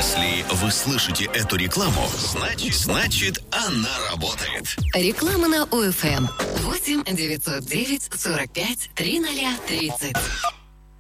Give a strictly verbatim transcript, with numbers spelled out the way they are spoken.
Если вы слышите эту рекламу, значит, значит она работает. Реклама на ОФМ. восемь девятьсот девять сорок пять тридцать тридцать.